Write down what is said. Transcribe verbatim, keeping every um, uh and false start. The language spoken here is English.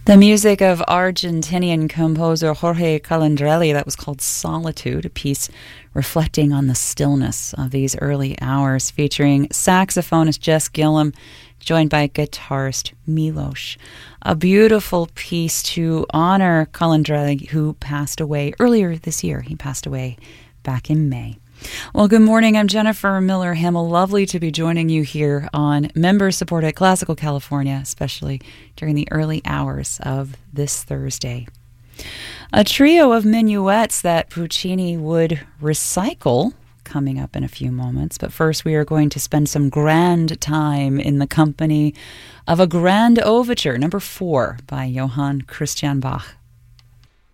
The music of Argentinian composer Jorge Calandrelli, that was called Solitude, a piece reflecting on the stillness of these early hours, featuring saxophonist Jess Gillum, joined by guitarist Milos. A beautiful piece to honor Calandrelli, who passed away earlier this year. He passed away back in May. Well, good morning. I'm Jennifer Miller Hamill. Lovely to be joining you here on member-supported Classical California, especially during the early hours of this Thursday. A trio of minuets that Puccini would recycle coming up in a few moments. But first, we are going to spend some grand time in the company of a grand overture, number four, by Johann Christian Bach.